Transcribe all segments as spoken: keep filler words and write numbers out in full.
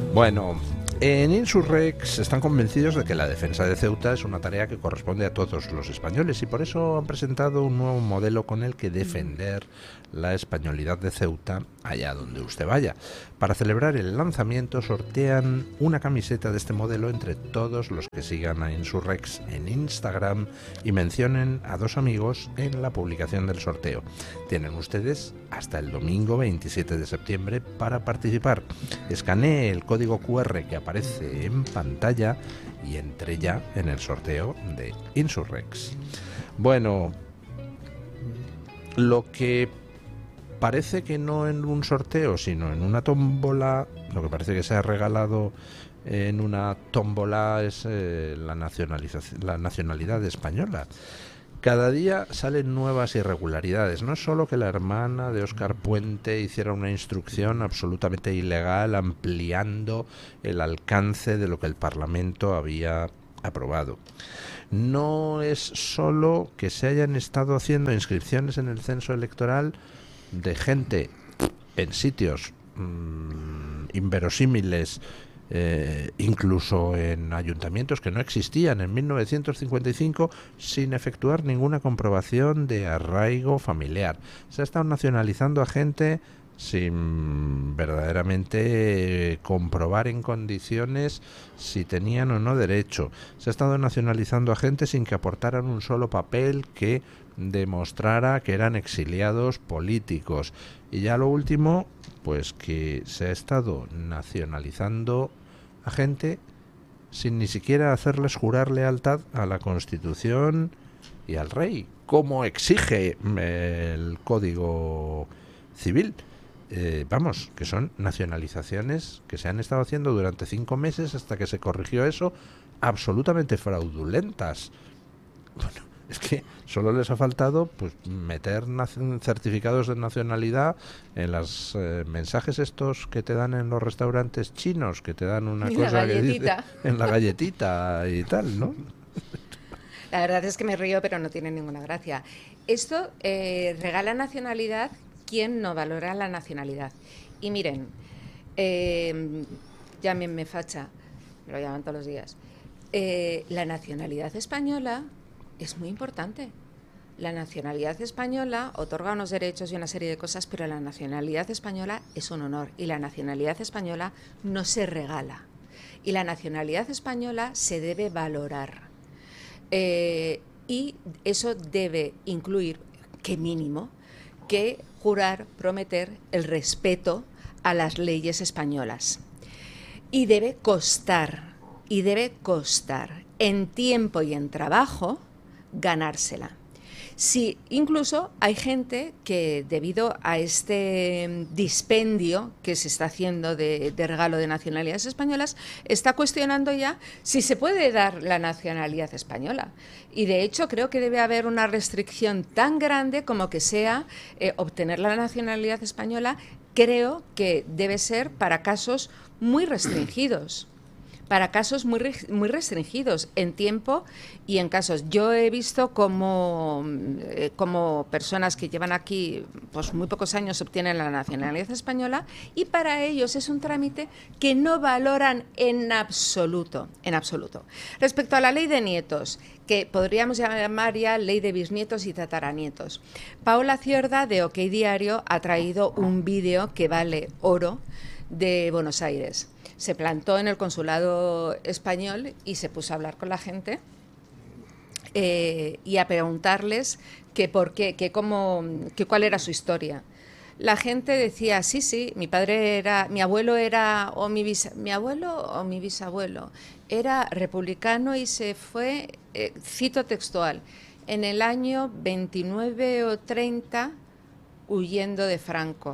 Bueno, en Insurrex están convencidos de que la defensa de Ceuta es una tarea que corresponde a todos los españoles y por eso han presentado un nuevo modelo con el que defender la españolidad de Ceuta allá donde usted vaya. Para celebrar el lanzamiento sortean una camiseta de este modelo entre todos los que sigan a Insurrex en Instagram y mencionen a dos amigos en la publicación del sorteo. Tienen ustedes hasta el domingo veintisiete de septiembre para participar. Escanee el código cu erre que aparece en pantalla y entre ya en el sorteo de Insurrex. Bueno, lo que parece que no en un sorteo, sino en una tómbola, lo que parece que se ha regalado en una tómbola es eh, la nacionalización, la nacionalidad española. Cada día salen nuevas irregularidades. No es solo que la hermana de Óscar Puente hiciera una instrucción absolutamente ilegal ampliando el alcance de lo que el Parlamento había aprobado. No es solo que se hayan estado haciendo inscripciones en el censo electoral de gente en sitios mmm, inverosímiles, eh, incluso en ayuntamientos que no existían en mil novecientos cincuenta y cinco, sin efectuar ninguna comprobación de arraigo familiar. Se ha estado nacionalizando a gente sin verdaderamente comprobar en condiciones si tenían o no derecho. Se ha estado nacionalizando a gente sin que aportaran un solo papel que demostrara que eran exiliados políticos. Y ya lo último, pues que se ha estado nacionalizando a gente sin ni siquiera hacerles jurar lealtad a la Constitución y al rey, como exige el Código Civil. Eh, vamos, que son nacionalizaciones que se han estado haciendo durante cinco meses hasta que se corrigió eso, absolutamente fraudulentas. Bueno, es que solo les ha faltado pues meter certificados de nacionalidad en los eh, mensajes estos que te dan en los restaurantes chinos, que te dan una y cosa que dice en la galletita y tal, ¿no? La verdad es que me río, pero no tiene ninguna gracia. Esto eh, regala nacionalidad. ¿Quién no valora la nacionalidad? Y miren, eh, llámenme facha, me lo llaman todos los días. Eh, la nacionalidad española es muy importante. La nacionalidad española otorga unos derechos y una serie de cosas, pero la nacionalidad española es un honor y la nacionalidad española no se regala. Y la nacionalidad española se debe valorar. Eh, y eso debe incluir, que mínimo, que jurar, prometer el respeto a las leyes españolas. Y debe costar, y debe costar en tiempo y en trabajo ganársela. Sí, incluso hay gente que debido a este dispendio que se está haciendo de, de regalo de nacionalidades españolas, está cuestionando ya si se puede dar la nacionalidad española. Y de hecho creo que debe haber una restricción tan grande como que sea eh, obtener la nacionalidad española. Creo que debe ser para casos muy restringidos. Para casos muy, muy restringidos en tiempo y en casos. Yo he visto como, eh, como personas que llevan aquí pues muy pocos años obtienen la nacionalidad española y para ellos es un trámite que no valoran en absoluto, en absoluto. Respecto a la ley de nietos, que podríamos llamar ya ley de bisnietos y tataranietos, Paola Cierda de OK Diario ha traído un vídeo que vale oro de Buenos Aires. Se plantó en el consulado español y se puso a hablar con la gente eh, y a preguntarles que por qué, que cómo, que cuál era su historia. La gente decía, sí, sí, mi padre era, mi abuelo era, o mi, bis, mi abuelo o mi bisabuelo era republicano y se fue, eh, cito textual, en el año veintinueve o treinta huyendo de Franco.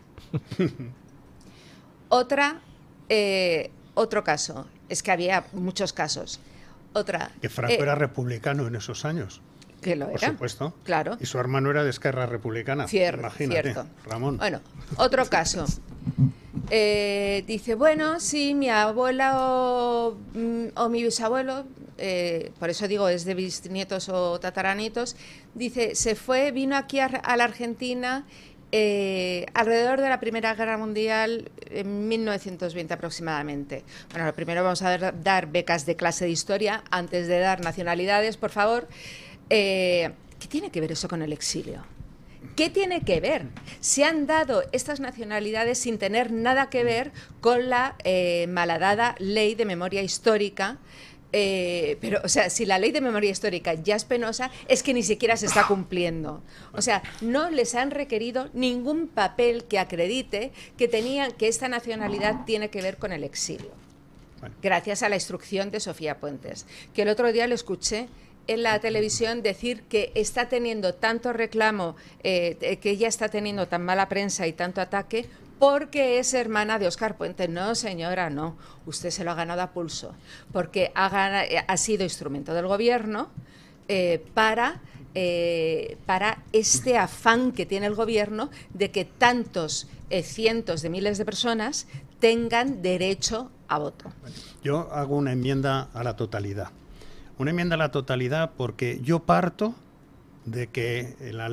Otra... Eh, otro caso, es que había muchos casos. Otra. Que Franco eh, era republicano en esos años. Que lo Por era. supuesto. Claro. Y su hermano era de Esquerra Republicana. Cierto, Imagínate, cierto. Ramón. Bueno, otro caso. Eh, dice, bueno, sí, mi abuela o, o mi bisabuelo, eh, por eso digo, es de bisnietos o tataranietos, dice, se fue, vino aquí a, a la Argentina Eh, alrededor de la Primera Guerra Mundial, en mil novecientos veinte aproximadamente. Bueno, lo primero vamos a dar, dar becas de clase de historia antes de dar nacionalidades, por favor. Eh, ¿Qué tiene que ver eso con el exilio? ¿Qué tiene que ver? Se han dado estas nacionalidades sin tener nada que ver con la eh, malhadada ley de memoria histórica. Eh, pero, o sea, si la ley de memoria histórica ya es penosa, es que ni siquiera se está cumpliendo. O sea, no les han requerido ningún papel que acredite que tenían, que esta nacionalidad tiene que ver con el exilio. Gracias a la instrucción de Sofía Puentes, que el otro día lo escuché en la televisión decir que está teniendo tanto reclamo, eh, que ella está teniendo tan mala prensa y tanto ataque porque es hermana de Óscar Puente. No, señora, no. Usted se lo ha ganado a pulso, porque ha, ganado, ha sido instrumento del gobierno eh, para, eh, para este afán que tiene el gobierno de que tantos eh, cientos de miles de personas tengan derecho a voto. Yo hago una enmienda a la totalidad. Una enmienda a la totalidad porque yo parto de que la